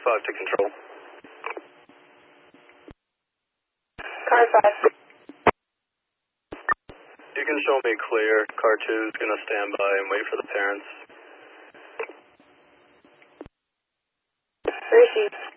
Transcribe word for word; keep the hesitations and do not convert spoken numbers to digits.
five to control. Car five. You can show me clear. Car two is going to stand by and wait for the parents. Receive.